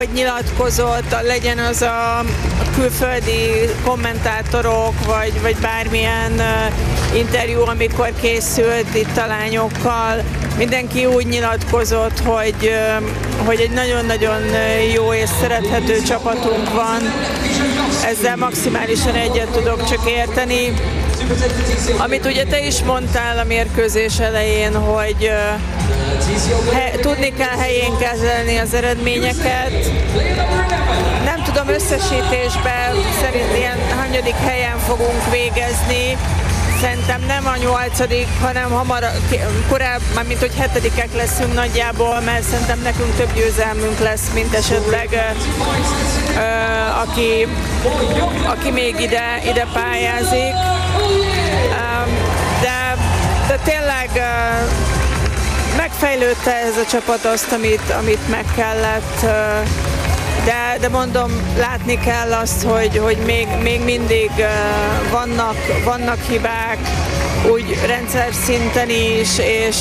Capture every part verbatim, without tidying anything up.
hogy nyilatkozott, legyen az a külföldi kommentátorok, vagy, vagy bármilyen uh, interjú, amikor készült itt a lányokkal, mindenki úgy nyilatkozott, hogy, uh, hogy egy nagyon-nagyon jó és szerethető csapatunk van. Ezzel maximálisan egyet tudok csak érteni. Amit ugye te is mondtál a mérkőzés elején, hogy uh, he, tudni kell helyén kezelni az eredményeket. Nem tudom, összesítésben szerint ilyen hanyadik helyen fogunk végezni. Szerintem nem a nyolcadik, hanem hamar, korábban, mint hogy hetedikek leszünk nagyjából, mert szerintem nekünk több győzelmünk lesz, mint esetleg ö, aki, aki még ide, ide pályázik. De, de tényleg megfejlődte ez a csapat azt, amit, amit meg kellett, de, de mondom, látni kell azt, hogy, hogy még, még mindig vannak, vannak hibák, úgy rendszer szinten is, és,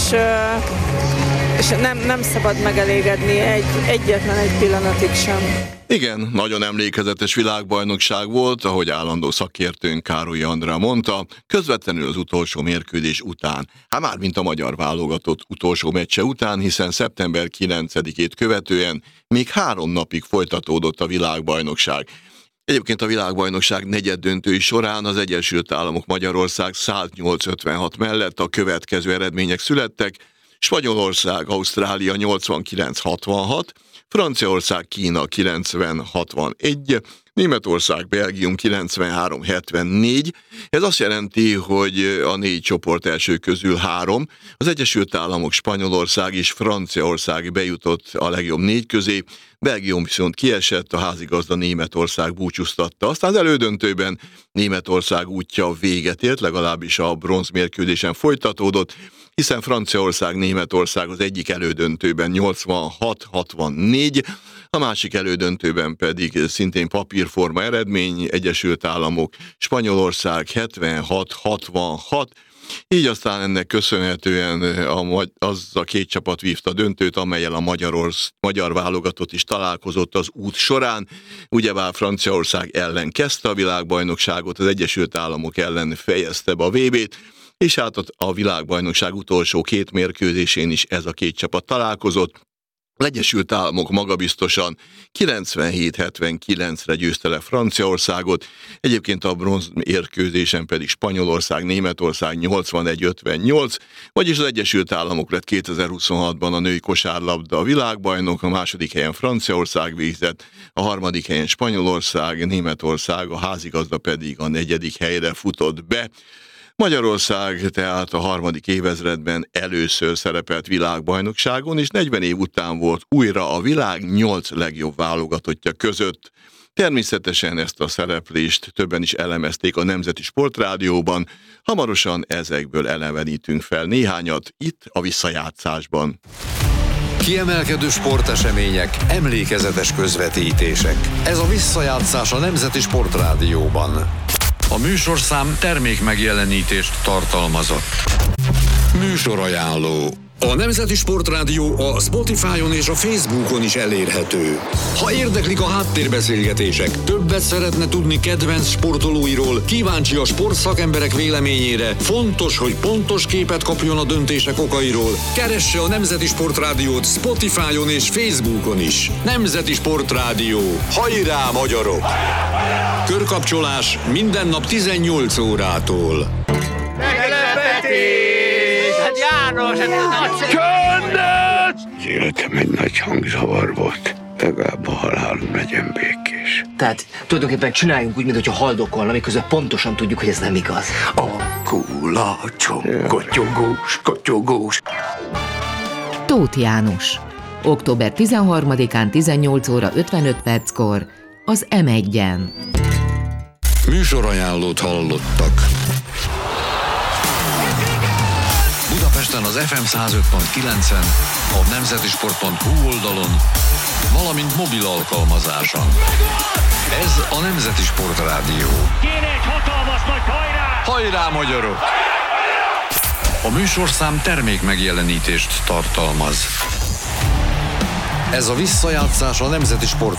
és nem, nem szabad megelégedni egy, egyetlen egy pillanatig sem. Igen, nagyon emlékezetes világbajnokság volt, ahogy állandó szakértőnk Károly Andrá mondta, közvetlenül az utolsó mérkőzés után. Hát már mint a magyar válogatott utolsó meccse után, hiszen szeptember kilencedikét követően még három napig folytatódott a világbajnokság. Egyébként a világbajnokság negyeddöntői során az Egyesült Államok Magyarország száznyolc ötvenhat mellett a következő eredmények születtek: Spanyolország Ausztrália nyolcvankilenc hatvanhat, Franciaország Kína kilencven hatvanegy, Németország Belgium kilencvenhárom hetvennégy. Ez azt jelenti, hogy a négy csoport első közül három, az Egyesült Államok, Spanyolország és Franciaország bejutott a legjobb négy közé, Belgium viszont kiesett, a házigazda Németország búcsúztatta. Aztán az elődöntőben Németország útja véget ért, legalábbis a bronzmérkőzésen folytatódott, hiszen Franciaország, Németország az egyik elődöntőben nyolcvanhat hatvannégy, a másik elődöntőben pedig szintén papírforma eredmény, Egyesült Államok, Spanyolország hetvenhat hatvanhat, így aztán ennek köszönhetően a, az a két csapat vívta döntőt, amellyel a Magyarorsz, magyar válogatott is találkozott az út során. Ugyebár Franciaország ellen kezdte a világbajnokságot, az Egyesült Államok ellen fejezte be a vé bét, és hát a világbajnokság utolsó két mérkőzésén is ez a két csapat találkozott. Az Egyesült Államok magabiztosan kilencvenhét hetvenkilencre győzte le Franciaországot, egyébként a bronz mérkőzésen pedig Spanyolország, Németország nyolcvanegy ötvennyolc, vagyis az Egyesült Államok lett kétezer-huszonhatban a női kosárlabda a világbajnok, a második helyen Franciaország végzett, a harmadik helyen Spanyolország, Németország, a házigazda pedig a negyedik helyre futott be. Magyarország tehát a harmadik évezredben először szerepelt világbajnokságon, és negyven év után volt újra a világ nyolc legjobb válogatottja között. Természetesen ezt a szereplést többen is elemezték a Nemzeti Sportrádióban, hamarosan ezekből elevenítünk fel néhányat itt a visszajátszásban. Kiemelkedő sportesemények, emlékezetes közvetítések. Ez a visszajátszás a Nemzeti Sportrádióban. A műsorszám termékmegjelenítést tartalmazott. Műsorajánló. A Nemzeti Sportrádió a Spotify-on és a Facebookon is elérhető. Ha érdeklik a háttérbeszélgetések, többet szeretne tudni kedvenc sportolóiról, kíváncsi a sportszakemberek véleményére, fontos, hogy pontos képet kapjon a döntések okairól, keresse a Nemzeti Sportrádiót Spotify-on és Facebookon is. Nemzeti Sportrádió. Hajrá, magyarok! Körkapcsolás minden nap tizennyolc órától. Meglepetés! Hát János, ez nagy... Csöndet! Az életem egy nagy hangzavar volt. Legalább a halálom legyen békés. Tehát tulajdonképpen csináljunk úgy, mintha haldokolna, miközben pontosan tudjuk, hogy ez nem igaz. A kulacsom, kotyogós, kotyogós. Tóth János. október tizenharmadikán tizennyolc óra ötvenöt perckor az em egyen. Műsorajánlót hallottak. Budapesten az ef em száz öt pont kilencen, a nemzetisport pont hu oldalon, valamint mobil alkalmazáson. Ez a Nemzeti Sportrádió. Kéne egy hatalmas nagy hajrá! Hajrá, magyarok! A műsorszám termékmegjelenítést tartalmaz. Ez a visszajátszás a Nemzeti Sport